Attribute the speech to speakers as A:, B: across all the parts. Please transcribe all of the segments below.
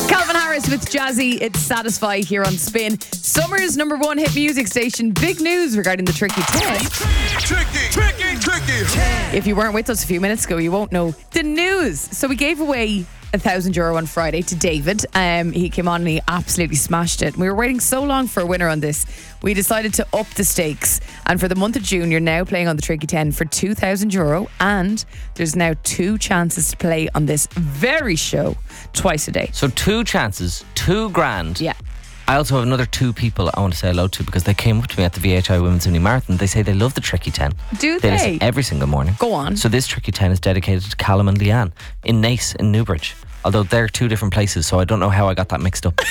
A: Calvin Harris with Jazzy. It's Satisfy here on Spin. Summer's number one hit music station. Big news regarding the Tricky 10.
B: Tricky.
A: If you weren't with us a few minutes ago, you won't know the news. So we gave away €1,000 on Friday to David. He came on and he absolutely smashed it. We were waiting so long for a winner on this. We decided to up the stakes. And for the month of June, you're now playing on the Tricky 10 for €2,000. And there's now 2 chances to play on this very show twice a day.
C: So 2 chances, $2,000.
A: Yeah.
C: I also have another 2 people I want to say hello to because they came up to me at the VHI Women's Mini Marathon. They say they love the Tricky 10.
A: Do
C: They
A: they?
C: listen every single morning.
A: Go on.
C: So this Tricky 10 is dedicated to Callum and Leanne in Nace in Newbridge. Although they're 2 different places, so I don't know how I got that mixed up.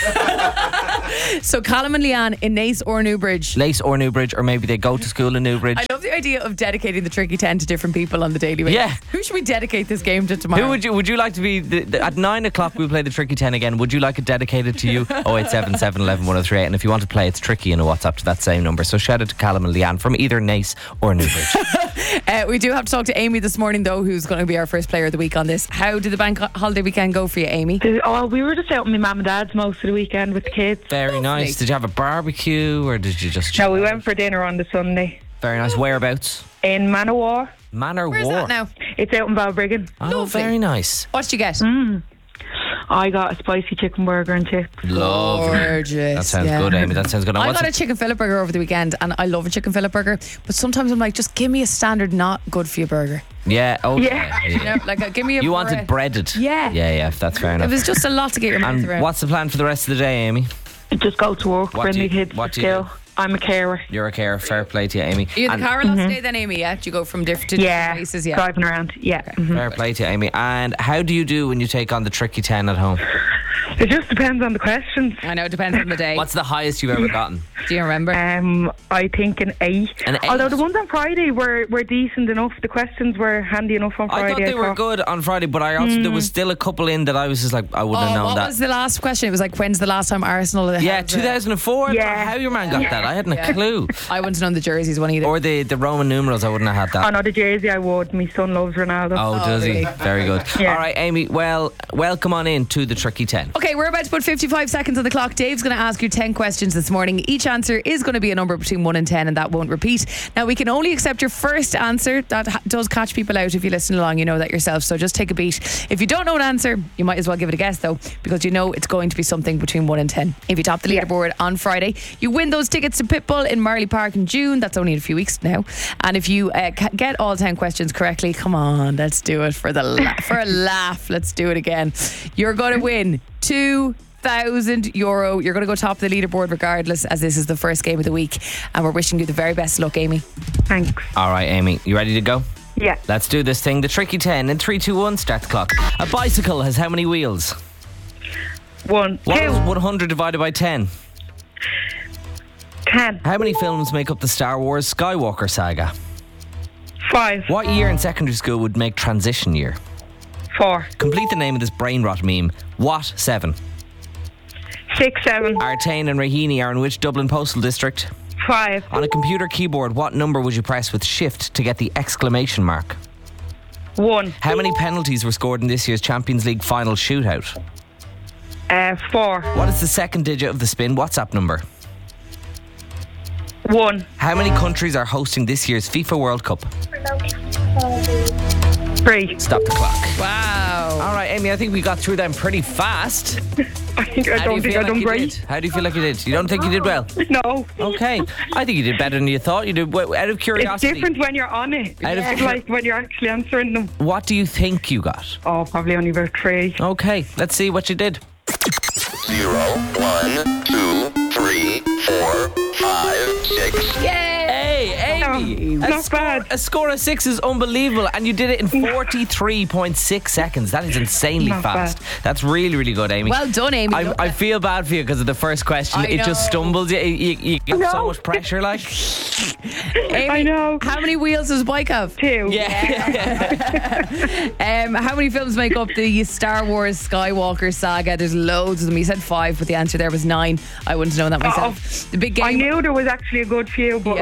A: So Callum and Leanne in Nace or Newbridge.
C: Nace or Newbridge, or maybe they go to school in Newbridge.
A: I love the idea of dedicating the Tricky 10 to different people on the daily basis.
C: Yeah.
A: Who should we dedicate this game to tomorrow?
C: Who would you like to be at 9 o'clock we'll play the Tricky 10 again. Would you like it dedicated to you? 087 711 1038. And if you want to play, it's Tricky in a WhatsApp to that same number. So shout out to Callum and Leanne from either Nace or Newbridge.
A: We do have to talk to Amy this morning though, who's going to be our first player of the week on this. How did the bank holiday weekend go for you, Amy?
D: Oh, we were just out with my mum and dad's most of the weekend with the kids.
C: Very nice. Did you have a barbecue or did you just
D: No, we went for dinner on the Sunday
C: Very nice. Whereabouts?
D: in Manowar.
C: Manor
A: Where's
C: War.
A: that now?
D: It's out in Balbriggan.
C: Oh,
A: Lovely.
C: very nice.
A: What did you get?
D: I got a spicy chicken burger and chips.
C: Lovely.
A: Gorgeous.
C: That sounds
A: yeah.
C: good, Amy. That sounds good.
A: I
C: What's
A: got a
C: it-
A: chicken fillet burger over the weekend and I love a chicken fillet burger, but sometimes I'm like, just give me a standard not good for you burger.
C: Yeah. Oh,
D: Yeah.
A: You know, like give me a
C: You wanted
A: bread.
C: breaded.
A: Yeah.
C: Yeah. That's fair
A: It
C: enough.
A: was just a lot to get your mouth
C: And
A: around.
C: what's the plan for the rest of the day, Amy?
D: Just go to work,
C: What
D: bring
C: do
D: the
C: you-
D: kids
C: what
D: to
C: do you
D: school. I'm a carer.
C: You're a carer. Fair play to you, Amy.
A: Are you in
C: And
A: the car a lot today then, Amy? Yeah? Do you go from different places? Yeah.
D: Driving around. Yeah.
C: Fair play to you, Amy. And how do you do when you take on the Tricky 10 at home?
D: It just depends on the questions.
A: I know, it depends on the day.
C: What's the highest you've ever gotten?
A: Do you remember?
D: I think an 8.
C: An 8?
D: Although the ones on Friday were decent enough. The questions were handy enough on Friday.
C: I thought they were good on Friday, but I also there was still a couple in that I was just like, I wouldn't have known
A: what
C: that.
A: was the last question? It was like, when's the last time Arsenal had
C: Yeah,
A: a-
C: 2004.
D: Yeah.
C: How your man got that? I hadn't a clue.
A: I wouldn't have known the jerseys one either.
C: Or the Roman numerals, I wouldn't have had that.
D: Oh no, the jersey I would. My son loves Ronaldo.
C: Oh, does he?
A: really?
C: Very good.
D: Yeah.
C: All right, Amy. Well, welcome on in to the Tricky 10.
A: Okay, we're about to put 55 seconds on the clock. Dave's going to ask you 10 questions this morning. Each answer is going to be a number between 1 and 10, and that won't repeat. Now, we can only accept your first answer. That does catch people out. If you listen along, you know that yourself, so just take a beat. If you don't know an answer, you might as well give it a guess, though, because you know it's going to be something between 1 and 10. If you top the leaderboard on Friday, you win those tickets to Pitbull in Marley Park in June. That's only in a few weeks now. And if you get all 10 questions correctly, come on, let's do it for a laugh. Let's do it again. You're going to win €2,000. You're going to go top of the leaderboard regardless, as this is the first game of the week, and we're wishing you the very best luck, Amy.
D: Thanks.
C: All right, Amy. You ready to go?
D: Yeah.
C: Let's do this thing. The Tricky 10 in 3, 2, 1. Start the clock. A bicycle has how many wheels?
D: 1,
C: What
D: 2,
C: is 100 divided by 10?
D: 10,
C: How many films make up the Star Wars Skywalker saga?
D: 5,
C: What year in secondary school would make transition year?
D: 4,
C: Complete the name of this brain rot meme. What 7?
D: 6, 7,
C: Artane and Raheny are in which Dublin postal district?
D: 5,
C: On a computer keyboard, what number would you press with shift to get the exclamation mark?
D: 1,
C: How many penalties were scored in this year's Champions League final shootout?
D: 4,
C: What is the second digit of the Spin WhatsApp number?
D: 1,
C: How many countries are hosting this year's FIFA World Cup?
D: 3.
C: Stop the clock.
A: Wow.
C: All right, Amy, I think we got through them pretty fast.
D: I don't think I done great.
C: How do you feel like you did? You don't think you did well?
D: No.
C: Okay. I think you did better than you thought. You did well. Out of
D: It's
C: curiosity,
D: different when you're on it.
C: Out of
D: It's like when you're actually answering them.
C: what do you think you got?
D: Oh, probably only about 3.
C: Okay, let's see what you did.
B: 0, 1, 2, 3, 4, 5, 6.
C: Hey, Amy!
D: No, not bad.
C: A score of 6 is unbelievable, and you did it in 43.6 seconds. That is insanely
D: Not
C: fast.
D: bad.
C: That's really, really good, Amy.
A: Well done, Amy.
C: I feel bad for you because of the first question.
A: I
C: It just
A: know.
C: stumbles you. You get so
D: No.
C: much pressure, like.
A: Amy,
D: I know.
A: How many wheels does a bike have?
D: 2.
C: Yeah.
A: How many films make up the Star Wars Skywalker saga? There's loads of them. You said 5, but the answer there was 9. I wouldn't know that myself. The big game.
D: I knew there was actually a good few, but
A: Yeah.
D: it was just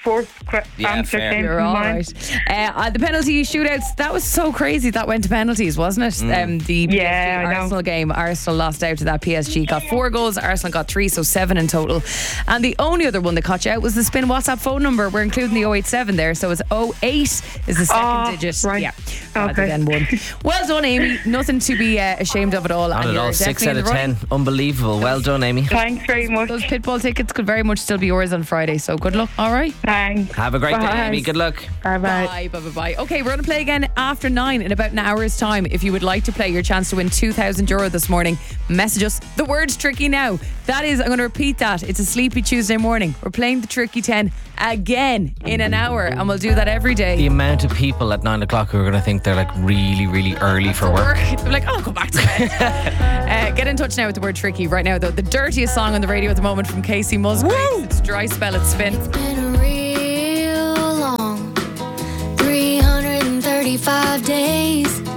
D: fourth answer
C: fair.
D: came
A: You're
D: to
A: all
D: mind.
A: right. The penalty shootouts, that was so crazy. That went to penalties, wasn't it? The PSG
D: Yeah, I know.
A: Arsenal game, Arsenal lost out to that. PSG got 4 goals, Arsenal got 3, so 7 in total. And the only other one that caught you out was the Spin WhatsApp phone number. We're including the 087 there, so it's 08 is the second digit.
D: right.
A: Yeah, rather
D: Okay.
A: than 1. Well done, Amy. Nothing to be ashamed of at all.
C: Not
A: And
C: at all.
A: you're
C: 6
A: definitely
C: out
A: in
C: of
A: the running.
C: 10. Unbelievable. Well done, Amy.
D: Thanks very much.
A: Those Pitbull tickets could very much still be yours on Friday, so good luck. All right.
D: Thanks.
C: Have a great day,
D: Bye.
C: Amy. Good luck.
D: Bye-bye.
A: Bye. Okay, we're going to play again after 9 in about an hour's time. If you would like to play your chance to win €2,000 this morning, message us the word tricky now. That is, I'm going to repeat that. It's a sleepy Tuesday morning. We're playing the Tricky 10 again in an hour, and we'll do that every day.
C: The amount of people at 9 o'clock who are going to think they're like really, really early for work.
A: They're like, oh, I'll go back to bed. Get in touch now with the word tricky right now, though. The dirtiest song on the radio at the moment from Casey Musgraves. It's Dry Spell at Spin.
E: Been a real long 335 days.